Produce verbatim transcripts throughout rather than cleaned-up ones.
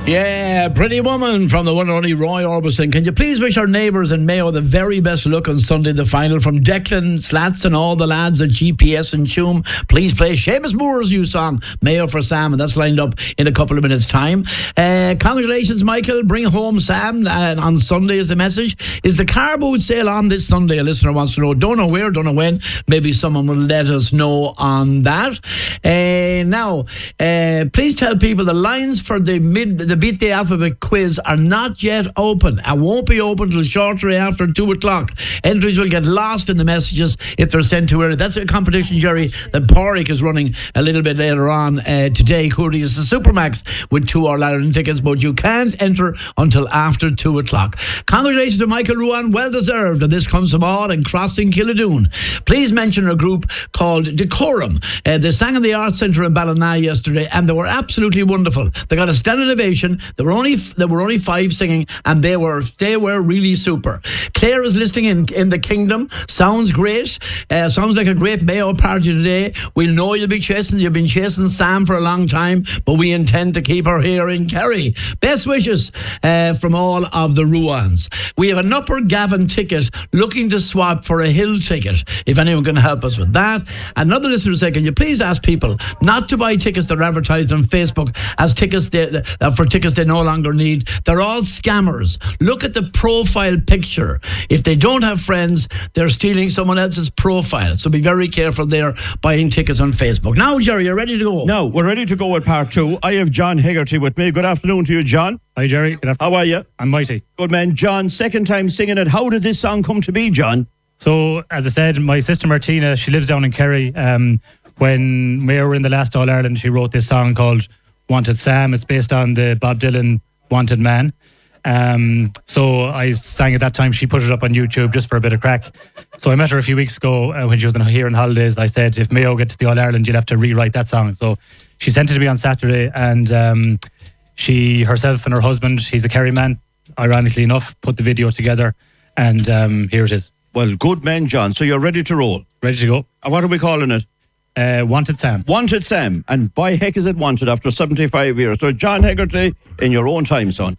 Yeah, Pretty Woman from the one and only Roy Orbison. Can you please wish our neighbours in Mayo the very best of luck on Sunday, the final, from Declan, Slats and all the lads at G P S and Tuam. Please play Seamus Moore's new song, Mayo for Sam, and that's lined up in a couple of minutes' time. Uh, congratulations, Michael. Bring home Sam uh, on Sunday is the message. Is the car boot sale on this Sunday? A listener wants to know. Don't know where, don't know when. Maybe someone will let us know on that. Uh, now, uh, please tell people the lines for the mid... The Beat the Alphabet quiz are not yet open and won't be open until shortly after two o'clock. Entries will get lost in the messages if they're sent too early. That's a competition, Jerry, that Porrick is running a little bit later on uh, today. Courtesy is the Supermax with two All-Ireland tickets, but you can't enter until after two o'clock. Congratulations to Michael Ruan, well deserved, and this comes from all in Crossing Killadoon. Please mention a group called Decorum. Uh, they sang in the Arts Centre in Ballina yesterday, and they were absolutely wonderful. They got a standing ovation. There were only there were only five singing, and they were they were really super. Claire is listening in in the Kingdom. Sounds great. Uh, sounds like a great Mayo party today. We know you'll be chasing. You've been chasing Sam for a long time, but we intend to keep her here in Kerry. Best wishes uh, from all of the Ruans. We have an Upper Gavin ticket looking to swap for a Hill ticket. If anyone can help us with that. Another listener said, can you please ask people not to buy tickets that are advertised on Facebook as tickets they, uh, for tickets they no longer need. They're all scammers. Look at the profile picture. If they don't have friends, they're stealing someone else's profile. So be very careful there buying tickets on Facebook. Now, Jerry, you're ready to go? No, we're ready to go with part two. I have John Hegarty with me. Good afternoon to you, John. Hi, Jerry. Good afternoon. How are you? I'm mighty. Good man. John, second time singing it. How did this song come to be, John? So, as I said, my sister Martina, she lives down in Kerry. Um, when we were in the last All-Ireland, she wrote this song called Wanted Sam. It's based on the Bob Dylan Wanted Man. Um, so I sang at that time. She put it up on YouTube just for a bit of crack. So I met her a few weeks ago uh, when she was here on holidays. I said, if Mayo gets to the All-Ireland, you'll have to rewrite that song. So she sent it to me on Saturday, and um, she herself and her husband, he's a Kerry man, ironically enough, put the video together, and um, here it is. Well, good man, John. So you're ready to roll? Ready to go. And what are we calling it? Uh, Wanted Sam. Wanted Sam. And by heck is it wanted after seventy-five years. So John Hegarty, in your own time, son.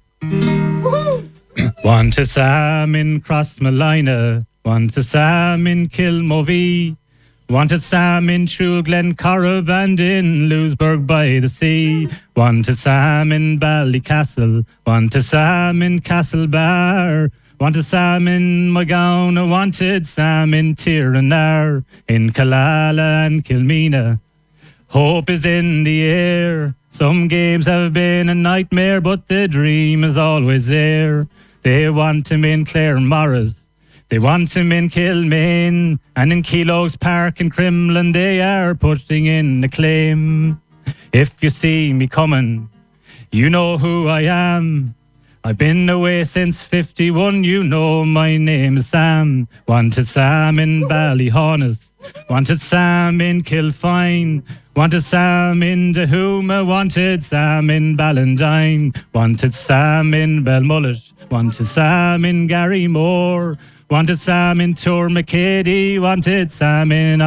Wanted Sam in Crossmalina. Wanted Sam in Kilmovee. Wanted Sam in True Glen Corrib and in Lewisburg by the sea. Wanted Sam in Ballycastle. Wanted Sam in Castlebar. Wanted Sam in Magown, I wanted Sam in Tiranaar, in Killala and Kilmina. Hope is in the air. Some games have been a nightmare, but the dream is always there. They want him in Claremorris. They want him in Kilmaine. And in Keelogs Park in Crimlin, they are putting in a claim. If you see me coming, you know who I am. I've been away since fifty-one, you know my name is Sam. Wanted Sam in Ballyhaunis. Wanted Sam in Kilfine. Wanted Sam in Dahuma. Wanted Sam in Ballindine. Wanted Sam in Belmullet. Wanted Sam in Garrymore. Wanted Sam in Tourmakeady. Wanted Sam in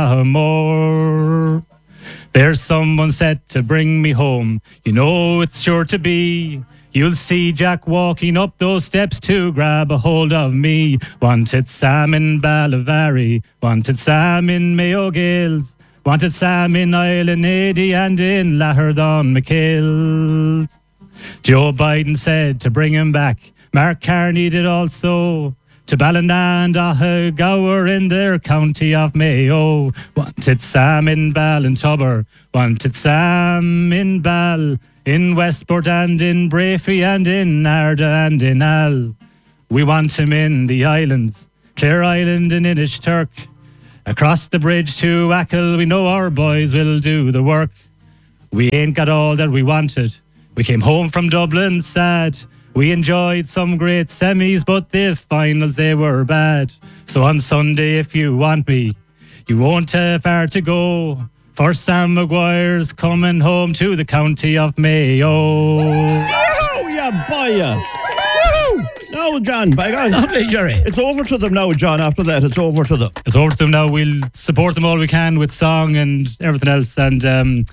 Ahamore. There's someone set to bring me home. You know it's sure to be. You'll see Jack walking up those steps to grab a hold of me. Wanted Sam in Ballavari. Wanted Sam in Mayo Gales. Wanted Sam in Islanady and in Laherdon McKills. Joe Biden said to bring him back. Mark Carney did also. To Ballina and Ahagower in their county of Mayo. Wanted Sam in Ballintubber. Wanted Sam in Ball. In Westport and in Brafey and in Arda and in Al. We want him in the islands, Clare Island and Inishturk. Across the bridge to Achill, we know our boys will do the work. We ain't got all that we wanted. We came home from Dublin sad. We enjoyed some great semis, but the finals, they were bad. So on Sunday, if you want me, you won't have far to go. For Sam Maguire's coming home to the county of Mayo. Oh, yeah, boy, yeah. No, John, by God. Lovely, Jerry. It's over to them now, John. After that, it's over to them. It's over to them now. We'll support them all we can with song and everything else. And um,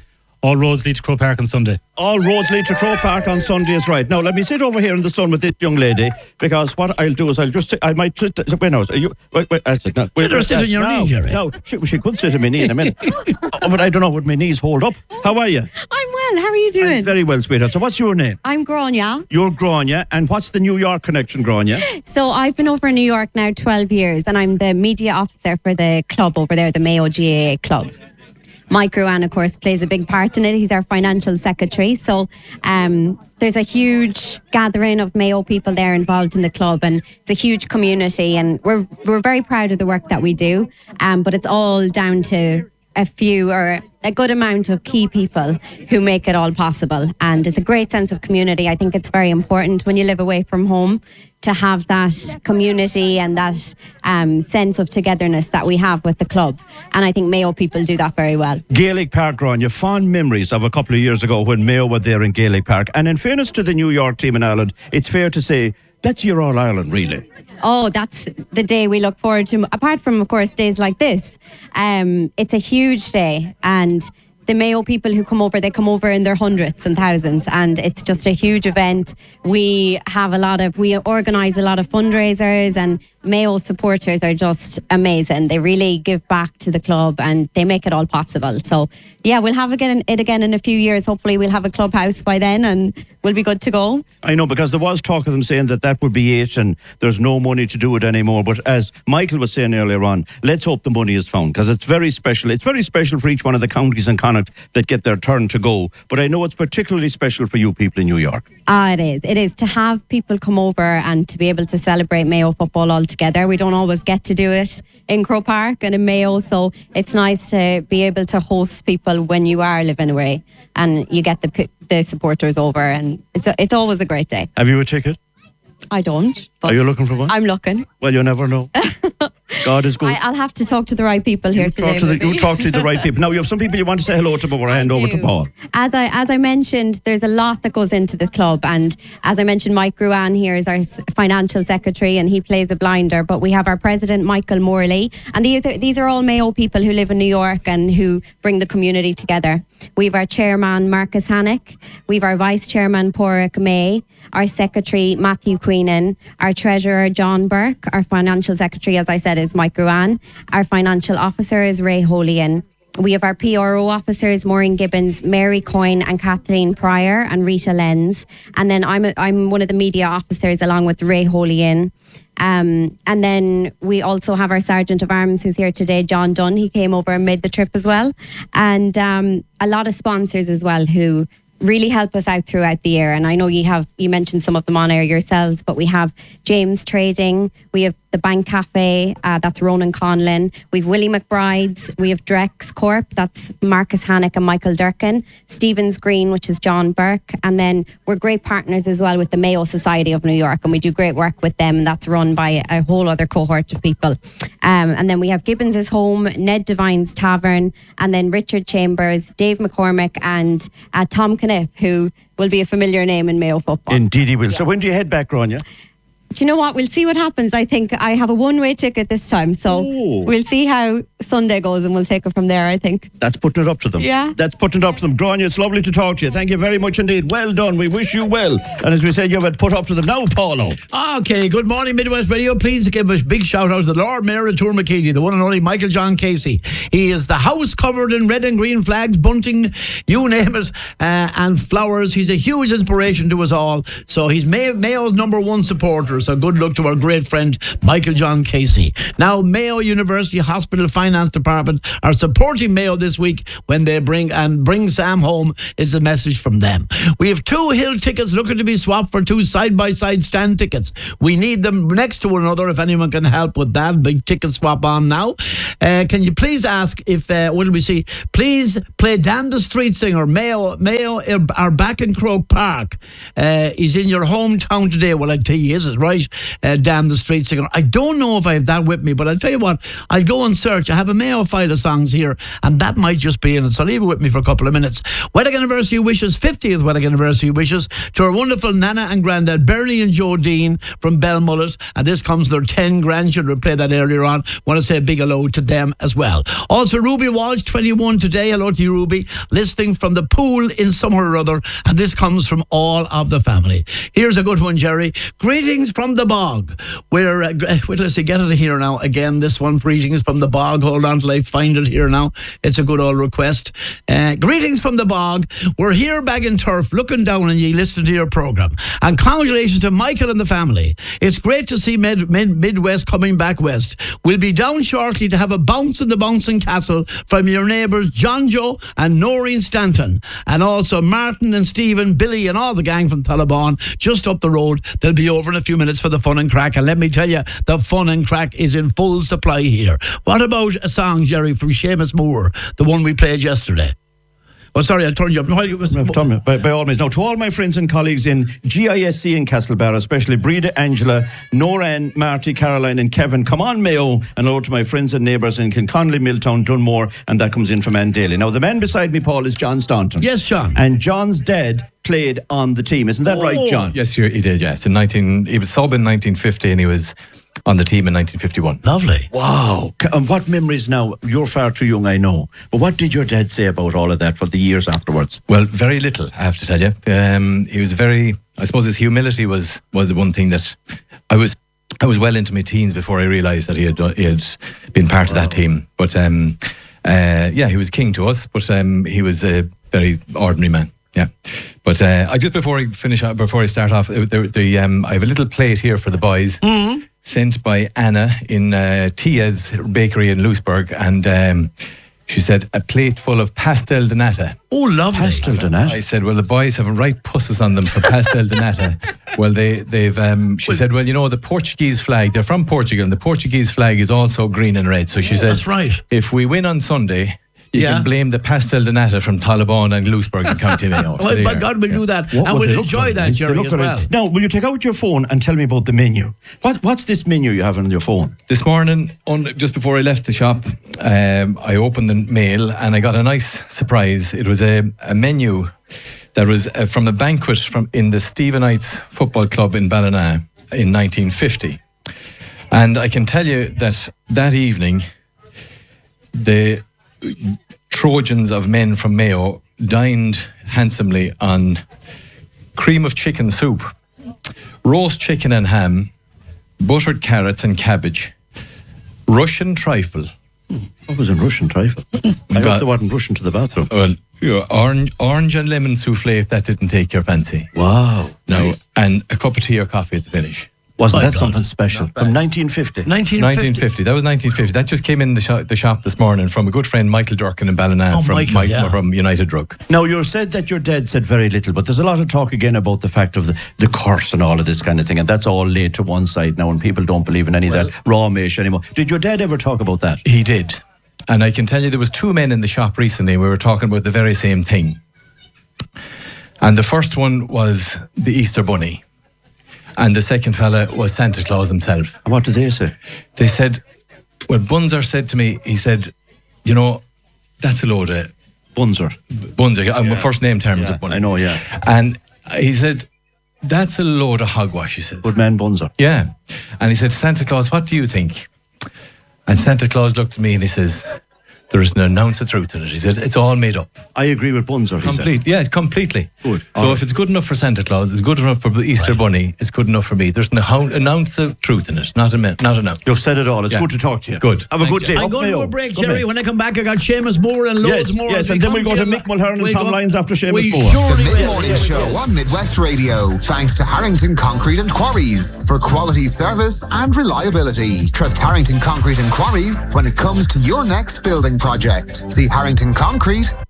All roads lead to Crow Park on Sunday. All roads lead to Crow Park on Sunday is right. Now, let me sit over here in the sun with this young lady, because what I'll do is I'll just, I might, wait, no, you, wait, wait, I said, no, wait, Let her sit on your no, knee, Jerry. No, she, she could sit on my knee in a minute. Oh, but I don't know, would my knees hold up? How are you? I'm well. How are you doing? I'm very well, sweetheart. So what's your name? I'm Grania. You're Grania, and what's the New York connection, Grania? So I've been over in New York now twelve years, and I'm the media officer for the club over there, the Mayo G A A club. Mike Ruan, of course, plays a big part in it. He's our financial secretary. So um, there's a huge gathering of Mayo people there involved in the club, and it's a huge community, and we're we're very proud of the work that we do. Um, but it's all down to a few or a good amount of key people who make it all possible. And it's a great sense of community. I think it's very important when you live away from home to have that community and that um, sense of togetherness that we have with the club. And I think Mayo people do that very well. Gaelic Park, Grania, fond memories of a couple of years ago when Mayo were there in Gaelic Park. And in fairness to the New York team in Ireland, it's fair to say that's your All Ireland, really. Oh, that's the day we look forward to. Apart from, of course, days like this, um, it's a huge day. And the Mayo people who come over, they come over in their hundreds and thousands, and it's just a huge event. We have a lot of, we organise a lot of fundraisers, and Mayo supporters are just amazing. They really give back to the club and they make it all possible. So yeah, we'll have again it again in a few years. Hopefully we'll have a clubhouse by then and we'll be good to go. I know, because there was talk of them saying that that would be it and there's no money to do it anymore. But as Michael was saying earlier on, let's hope the money is found, because it's very special. It's very special for each one of the counties in Connacht that get their turn to go. But I know it's particularly special for you people in New York. Ah, it is. It is to have people come over and to be able to celebrate Mayo football all together. We don't always get to do it in Crow Park and in Mayo, so it's nice to be able to host people when you are living away and you get the the supporters over, and it's a, it's always a great day. Have you a ticket? I don't. But Are you looking for one? I'm looking. Well, you never know. God is good. I, I'll have to talk to the right people here you today. Talk to the, maybe. you talk to the right people. Now, you have some people you want to say hello to before I hand over to Paul. As I as I mentioned, there's a lot that goes into the club, and as I mentioned, Mike Ruan here is our financial secretary, and he plays a blinder. But we have our president, Michael Morley, and these are these are all Mayo people who live in New York and who bring the community together. We have our chairman, Marcus Hannock. We have our vice chairman, Porrick May. Our secretary, Matthew Queenan. Our treasurer, John Burke. Our financial secretary, as I said, is Mike Ruan. Our financial officer is Ray Holian. We have our P R O officers, Maureen Gibbons, Mary Coyne and Kathleen Pryor and Rita Lenz. And then I'm a, I'm one of the media officers along with Ray Holian. Um, and then we also have our Sergeant of Arms who's here today, John Dunn. He came over and made the trip as well. And um, a lot of sponsors as well who really help us out throughout the year. And I know you have you mentioned some of them on air yourselves, but we have James Trading, we have the Bank Cafe, uh, that's Ronan Conlon, we've Willie McBride's, we have Drex Corp, that's Marcus Hannock and Michael Durkin, Stevens Green, which is John Burke, and then we're great partners as well with the Mayo Society of New York, and we do great work with them, and that's run by a whole other cohort of people. Um, and then we have Gibbons' Home, Ned Devine's Tavern, and then Richard Chambers, Dave McCormick, and uh, Tom Knipp, who will be a familiar name in Mayo football. Indeed he will. Yeah. So when do you head back, Grania? Do you know what? We'll see what happens. I think I have a one-way ticket this time, so Ooh. We'll see how Sunday goes and we'll take it from there, I think. That's putting it up to them. Yeah. That's putting it up to them. Grania, it's lovely to talk to you. Thank you very much indeed. Well done. We wish you well. And as we said, you have it put up to them now, Paulo. Okay, good morning, Midwest Radio. Please give a big shout out to the Lord Mayor of Tourmakeely, the one and only Michael John Casey. He is the house covered in red and green flags, bunting, you name it, uh, and flowers. He's a huge inspiration to us all. So he's May- Mayo's number one supporter. So good luck to our great friend Michael John Casey. Now, Mayo University Hospital Finance Department are supporting Mayo this week when they bring and bring Sam home is a message from them. We have two Hill tickets looking to be swapped for two side-by-side stand tickets. We need them next to one another if anyone can help with that. Big ticket swap on now. Uh, can you please ask if, uh, what do we see? Please play Dan the Street Singer. Mayo, Mayo are back in Croke Park. Uh, he's in your hometown today. Well, I tell you, he is, it's right uh, down the street singing. I don't know if I have that with me, but I'll tell you what, I'll go and search. I have a Mayo file of songs here, and that might just be in it, so leave it with me for a couple of minutes. Wedding anniversary wishes, fiftieth wedding anniversary wishes to our wonderful Nana and Grandad, Bernie and Joe Dean from Belmullet, and this comes to their ten grandchildren. We played that earlier on. Want to say a big hello to them as well. Also, Ruby Walsh, twenty-one today. Hello to you, Ruby. Listening from the pool in somewhere or other, and this comes from all of the family. Here's a good one, Jerry. Greetings from the bog. Where, uh, wait till I say, get it here now. Again, this one, greetings from the bog. Hold on till I find it here now. It's a good old request. Uh, greetings from the bog. We're here bagging turf, looking down on ye, listening to your programme. And congratulations to Michael and the family. It's great to see Mid- Mid- Midwest coming back west. We'll be down shortly to have a bounce in the bouncing castle from your neighbours John Joe and Noreen Stanton, and also Martin and Stephen, Billy and all the gang from Taliban just up the road. They'll be over in a few minutes for the fun and crack, and let me tell you, the fun and crack is in full supply here. What about a song, Jerry, from Seamus Moore, the one we played yesterday? Oh, sorry, I'll turn you up. No, it was, No, tell me, by, by all means. Now, to all my friends and colleagues in G I S C in Castlebar, especially Breda, Angela, Noran, Marty, Caroline and Kevin, come on Mayo, and hello to my friends and neighbours in Kinconley, Milltown, Dunmore, and that comes in from Ann Daly. Now, the man beside me, Paul, is John Staunton. Yes, John. And John's dad played on the team. Isn't that Oh. right, John? Yes, you- he did, yes. In nineteen, he was sub in nineteen fifty and he was on the team in nineteen fifty-one. Lovely. Wow. C- And what memories now? You're far too young, I know. But what did your dad say about all of that for the years afterwards? Well, very little, I have to tell you. Um, he was very, I suppose his humility was was the one thing that I was I was well into my teens before I realised that he had done, he had been part of that team. But um, uh, yeah, he was king to us, but um, he was a very ordinary man. Yeah, but uh, I just before I finish up, before I start off, the, the um, I have a little plate here for the boys, mm-hmm. sent by Anna in uh, Tia's bakery in Lewisburg, and um, she said a plate full of pastel de nata. Oh, lovely. Pastel de nata. I said, well, the boys have right pusses on them for pastel de nata. Well, they, they've. Um, she Well- said, well, you know, the Portuguese flag. They're from Portugal, and the Portuguese flag is also green and red. So she says, that's right. If we win on Sunday, you Yeah. can blame the pastel de nata from Taliban and Lewisburg in County Mayo. So Well, there by you are. God, we'll Yeah. do that. What and would we'll they look enjoy like? that, They Jerry, look as very- well. Now, will you take out your phone and tell me about the menu? What What's this menu you have on your phone? This morning, on, just before I left the shop, um, I opened the mail and I got a nice surprise. It was a, a menu that was uh, from a banquet from in the Stephenites Football Club in Ballina in nineteen fifty. And I can tell you that that evening, the Trojans of men from Mayo dined handsomely on cream of chicken soup, roast chicken and ham, buttered carrots and cabbage, Russian trifle. What was in Russian trifle? I hope Got- they weren't rushing to the bathroom. Well, you know, orange, orange and lemon souffle if that didn't take your fancy. Wow. No, and a cup of tea or coffee at the finish. Wasn't My that God. something special? From nineteen fifty. nineteen fifty. nineteen fifty. That was nineteen fifty. That just came in the shop, the shop this morning from a good friend, Michael Durkin in Ballina, Oh, from Michael, Mike- yeah. from United Drug. Now, you said that your dad said very little, but there's a lot of talk again about the fact of the, the curse and all of this kind of thing, and that's all laid to one side now, and people don't believe in any of that raw mesh anymore. Did your dad ever talk about that? He did. And I can tell you there was two men in the shop recently and we were talking about the very same thing. And the first one was the Easter Bunny. And the second fella was Santa Claus himself. And what did they say? They said, well, Bunzer said to me, he said, you know, that's a load of Bunzer. Bunzer. I'm my first name terms Yeah, of Bunny. I know, yeah. And he said, that's a load of hogwash, he says. Good man, Bunzer. Yeah. And he said, Santa Claus, what do you think? And Santa Claus looked at me and he says, there isn't an ounce of truth in it. He said, it's all made up. I agree with Bunzer, he said. Complete. Yeah, completely. Good. So All if right. it's good enough for Santa Claus, it's good enough for the Easter Bunny, it's good enough for me. There's an, hou- an ounce of truth in it, not a min- not an ounce. You've said it all. It's Yeah. good to talk to you. Good. Have a Thanks, good day. Jeff. I'm Up going Mayo. to a break, Come Jerry. here. When I come back, I got Seamus Moore and loads Yes, more. yes, As we and then we come go to you. Mick Mulhern and We Tom go- Lyons after Seamus we Moore. surely The will. Mid-Morning Show on Midwest Radio. Thanks to Harrington Concrete and Quarries for quality service and reliability. Trust Harrington Concrete and Quarries when it comes to your next building project. See harrington concrete